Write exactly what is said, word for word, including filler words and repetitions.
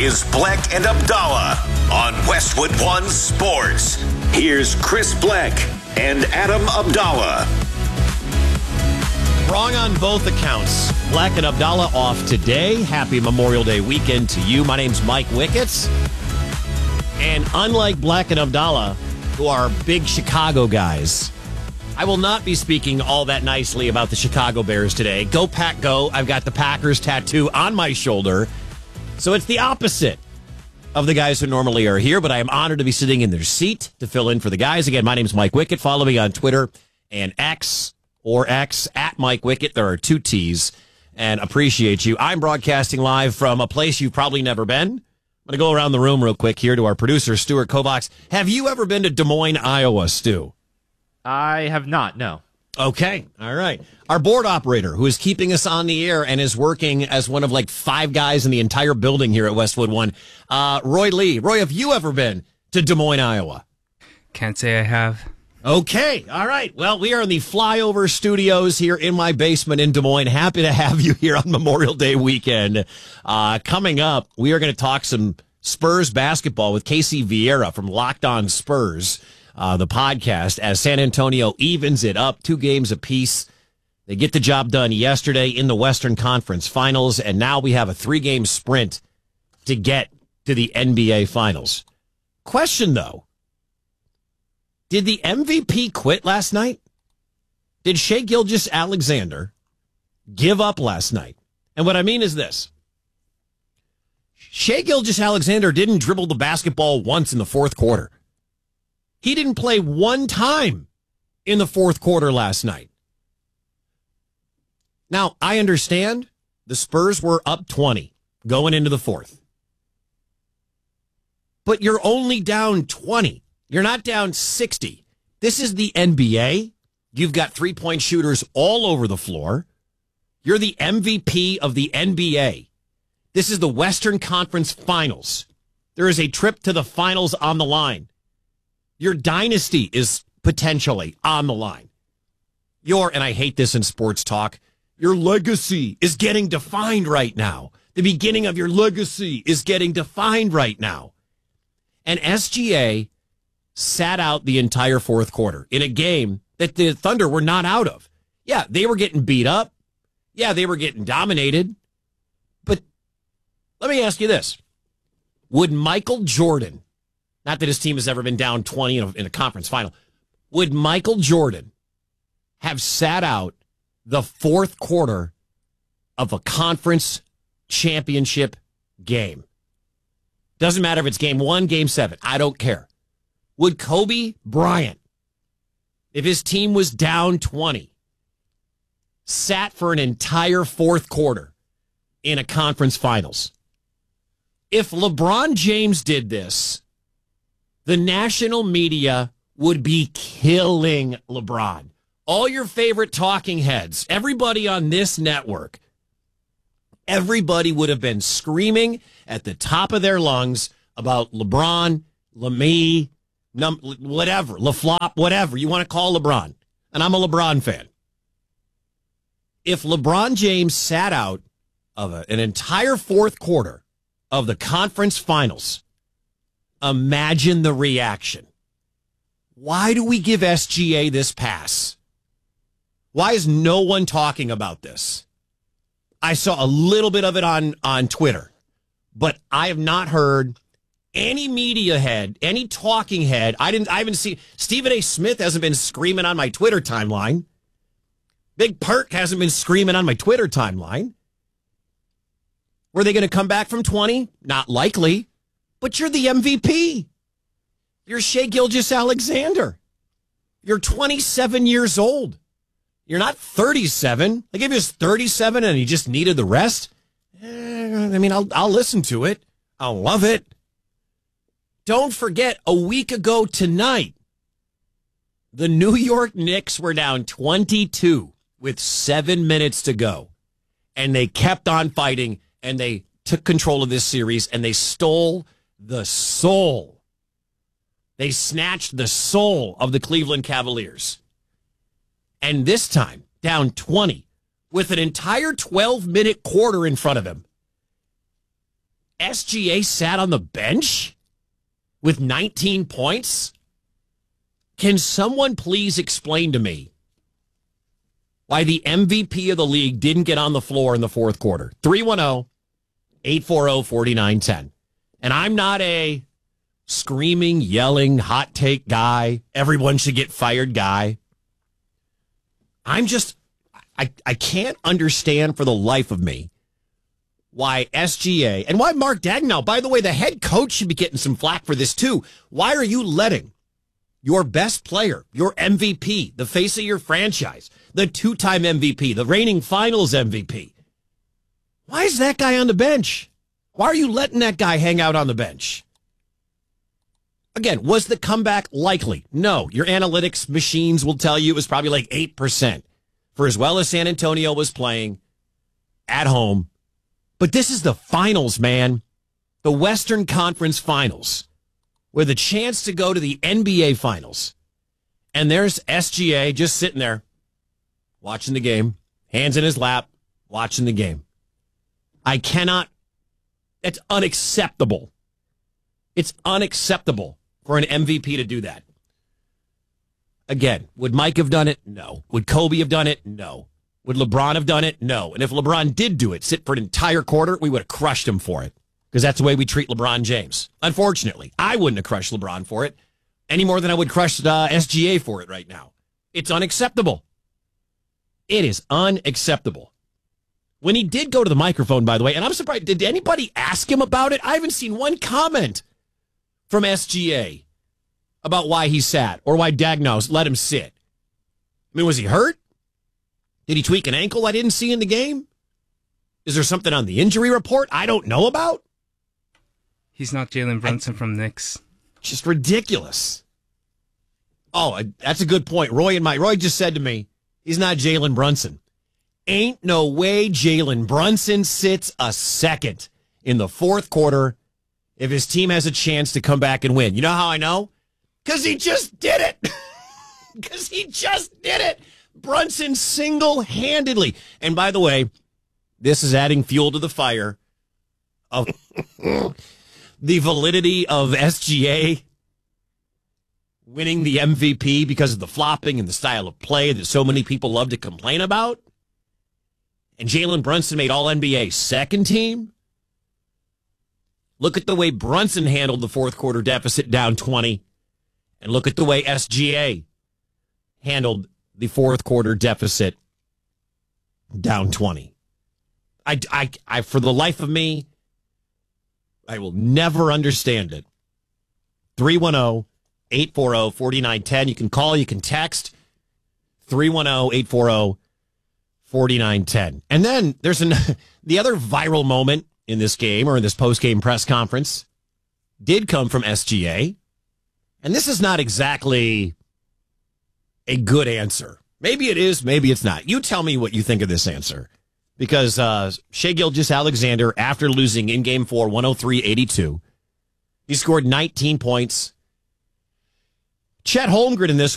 is Bleck and Abdallah on Westwood One Sports. Here's Chris Bleck and Adam Abdallah. Wrong on both accounts. Bleck and Abdallah off today. Happy Memorial Day weekend to you. My name's Mike Wicketts. And unlike Bleck and Abdallah, who are big Chicago guys, I will not be speaking all that nicely about the Chicago Bears today. Go Pack Go. I've got the Packers tattoo on my shoulder. So it's the opposite of the guys who normally are here, but I am honored to be sitting in their seat to fill in for the guys. Again, my name's Mike Wickett. Follow me on Twitter and X or X at Mike Wickett. There are two T's, and appreciate you. I'm broadcasting live from a place you've probably never been. I'm going to go around the room real quick here to our producer, Stuart Kovacs. Have you ever been to Des Moines, Iowa, Stu? I have not, no. Okay, all right. Our board operator, who is keeping us on the air and is working as one of like five guys in the entire building here at Westwood One, uh, Roy Lee. Roy, have you ever been to Des Moines, Iowa? Can't say I have. Okay, all right. Well, we are in the flyover studios here in my basement in Des Moines. Happy to have you here on Memorial Day weekend. Uh, coming up, we are going to talk some Spurs basketball with Casey Vieira from Locked On Spurs. Uh, the podcast, as San Antonio evens it up, two games apiece. They get the job done yesterday in the Western Conference Finals, and now we have a three-game sprint to get to the N B A Finals. Question, though. Did the M V P quit last night? Did Shai Gilgeous-Alexander give up last night? And what I mean is this. Shai Gilgeous-Alexander didn't dribble the basketball once in the fourth quarter. He didn't play one time in the fourth quarter last night. Now, I understand the Spurs were up twenty going into the fourth. But you're only down twenty. You're not down sixty. This is the N B A. You've got three-point shooters all over the floor. You're the M V P of the N B A. This is the Western Conference Finals. There is a trip to the finals on the line. Your dynasty is potentially on the line. Your, and I hate this in sports talk, your legacy is getting defined right now. The beginning of your legacy is getting defined right now. And S G A sat out the entire fourth quarter in a game that the Thunder were not out of. Yeah, they were getting beat up. Yeah, they were getting dominated. But let me ask you this. Would Michael Jordan, not that his team has ever been down twenty in a, in a conference final, would Michael Jordan have sat out the fourth quarter of a conference championship game? Doesn't matter if it's game one, game seven. I don't care. Would Kobe Bryant, if his team was down twenty, sat for an entire fourth quarter in a conference finals? If LeBron James did this, the national media would be killing LeBron. All your favorite talking heads, everybody on this network, everybody would have been screaming at the top of their lungs about LeBron, LeMee, num- whatever, LaFlop, whatever you want to call LeBron. And I'm a LeBron fan. If LeBron James sat out of a, an entire fourth quarter of the conference finals, imagine the reaction. Why do we give S G A this pass? Why is no one talking about this? I saw a little bit of it on, on Twitter, but I have not heard any media head, any talking head. I didn't. I haven't seen Stephen A. Smith hasn't been screaming on my Twitter timeline. Big Perk hasn't been screaming on my Twitter timeline. Were they going to come back from twenty? Not likely. But you're the M V P. You're Shai Gilgeous-Alexander. You're twenty-seven years old. You're not thirty-seven. Like if he was thirty-seven and he just needed the rest, eh, I mean, I'll I'll listen to it. I'll love it. Don't forget, a week ago tonight, the New York Knicks were down twenty-two with seven minutes to go. And they kept on fighting, and they took control of this series, and they stole the soul. They snatched the soul of the Cleveland Cavaliers. And this time, down twenty, with an entire twelve-minute quarter in front of him. S G A sat on the bench with nineteen points? Can someone please explain to me why the M V P of the league didn't get on the floor in the fourth quarter? three one zero, eight four zero, four nine one zero. And I'm not a screaming, yelling, hot take guy, everyone should get fired guy. I'm just, I, I can't understand for the life of me why S G A and why Mark Daigneault, by the way, the head coach should be getting some flack for this too. Why are you letting your best player, your M V P, the face of your franchise, the two-time M V P, the reigning finals M V P, why is that guy on the bench? Why are you letting that guy hang out on the bench? Again, was the comeback likely? No. Your analytics machines will tell you it was probably like eight percent for as well as San Antonio was playing at home. But this is the finals, man. The Western Conference Finals with a chance to go to the N B A Finals. And there's S G A just sitting there watching the game, hands in his lap, watching the game. I cannot. It's unacceptable. It's unacceptable for an M V P to do that. Again, would Mike have done it? No. Would Kobe have done it? No. Would LeBron have done it? No. And if LeBron did do it, sit for an entire quarter, we would have crushed him for it. Because that's the way we treat LeBron James. Unfortunately, I wouldn't have crushed LeBron for it any more than I would crush uh, S G A for it right now. It's unacceptable. It is unacceptable. When he did go to the microphone, by the way, and I'm surprised, did anybody ask him about it? I haven't seen one comment from S G A about why he sat or why Daigneault let him sit. I mean, was he hurt? Did he tweak an ankle I didn't see in the game? Is there something on the injury report I don't know about? He's not Jalen Brunson I, from Knicks. Just ridiculous. Oh, that's a good point. Roy and Mike. Roy just said to me, he's not Jalen Brunson. Ain't no way Jalen Brunson sits a second in the fourth quarter if his team has a chance to come back and win. You know how I know? Because he just did it. Because he just did it. Brunson single-handedly. And by the way, this is adding fuel to the fire of the validity of S G A winning the M V P because of the flopping and the style of play that so many people love to complain about. And Jalen Brunson made All N B A second team. Look at the way Brunson handled the fourth quarter deficit down twenty. And look at the way S G A handled the fourth quarter deficit down twenty. I, I, I, for the life of me, I will never understand it. three one zero, eight four zero, four nine one zero. You can call, you can text. three one zero, eight four zero, four nine one zero. And then there's an, the other viral moment in this game or in this post-game press conference did come from S G A. And this is not exactly a good answer. Maybe it is, maybe it's not. You tell me what you think of this answer. Because uh, Shai Gilgeous-Alexander, after losing in Game four, one oh three eighty-two, he scored nineteen points. Chet Holmgren in this